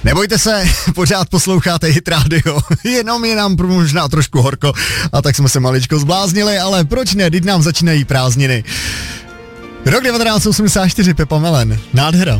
Nebojte se, pořád posloucháte Hit Radio, jenom je nám možná trošku horko a tak jsme se maličko zbláznili, ale proč ne, teď nám začínají prázdniny. Rok 1984, Pepa Melen, nádhera.